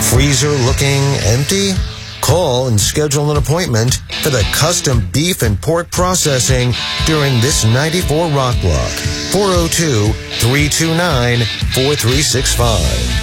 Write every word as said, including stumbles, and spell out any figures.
Freezer looking empty? Call and schedule an appointment for the custom beef and pork processing during this ninety-four Rock Block. four oh two, three two nine, four three six five.